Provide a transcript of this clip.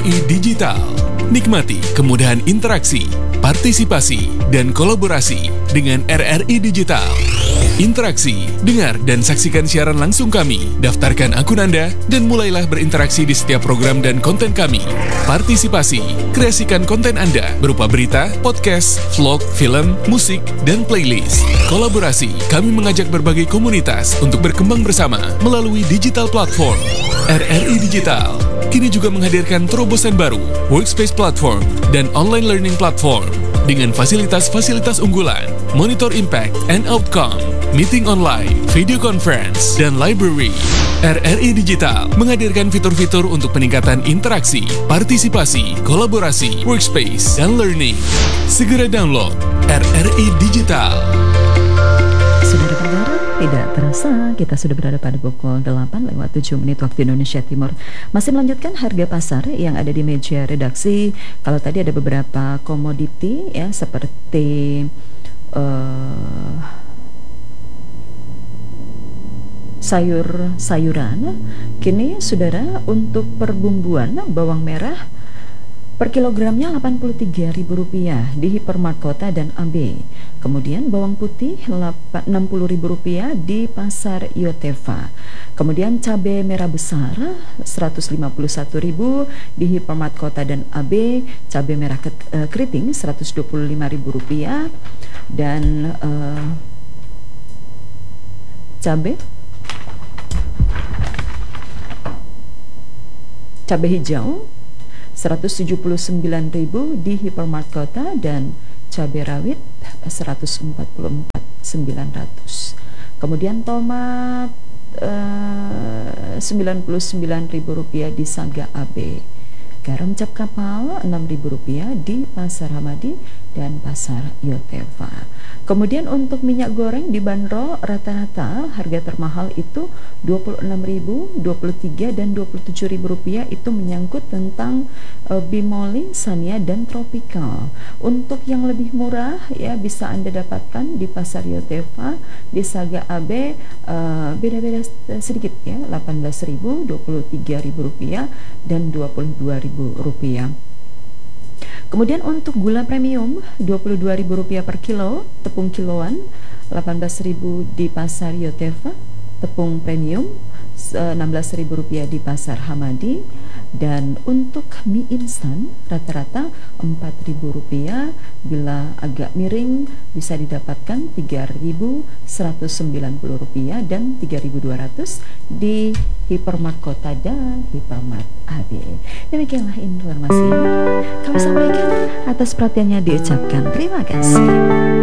RRI Digital. Nikmati kemudahan interaksi, partisipasi, dan kolaborasi dengan RRI Digital. Interaksi, dengar dan saksikan siaran langsung kami, daftarkan akun Anda, dan mulailah berinteraksi di setiap program dan konten kami. Partisipasi, kreasikan konten Anda berupa berita, podcast, vlog, film, musik, dan playlist. Kolaborasi, kami mengajak berbagai komunitas untuk berkembang bersama melalui digital platform. RRI Digital kini juga menghadirkan terobosan baru, workspace platform, dan online learning platform dengan fasilitas-fasilitas unggulan, monitor impact and outcome, meeting online, video conference, dan library. RRI Digital menghadirkan fitur-fitur untuk peningkatan interaksi, partisipasi, kolaborasi, workspace, dan learning. Segera download RRI Digital. Saudara pendengar, tidak terasa kita sudah berada pada pukul 8:07 waktu Indonesia Timur. Masih melanjutkan harga pasar yang ada di meja redaksi. Kalau tadi ada beberapa komoditi ya seperti sayur-sayuran. Kini saudara, untuk perbumbuan bawang merah per kilogramnya Rp83.000 di Hypermart Kota dan AB. Kemudian bawang putih Rp60.000 di Pasar Yotefa. Kemudian cabai merah besar Rp151.000 di Hypermart Kota dan AB. Cabai merah keriting Rp125.000 dan cabai hijau Rp179.000 di Hypermart Kota dan cabai rawit Rp144.900. Kemudian tomat Rp99.000 di Saga AB. Garam cap kapal Rp6.000 di Pasar Hamadi dan Pasar Yotefa. Kemudian untuk minyak goreng dibanderol rata-rata harga termahal itu Rp26.000, Rp23.000 dan Rp27.000. Itu menyangkut tentang Bimoli, Sania dan Tropical. Untuk yang lebih murah ya bisa Anda dapatkan di Pasar Yotefa, di Saga AB beda-beda sedikit ya, Rp18.000, Rp23.000 dan Rp22.000. Kemudian untuk gula premium Rp22.000 per kilo, tepung kiloan Rp18.000 di Pasar Yotefa, tepung premium Rp16.000 di Pasar Hamadi, dan untuk mie instan rata-rata Rp4.000. Bila agak miring bisa didapatkan Rp3.190 dan Rp3.200 di Hypermart Kota dan Hypermart AB. Demikianlah informasi kami sampaikan, atas perhatiannya diucapkan terima kasih.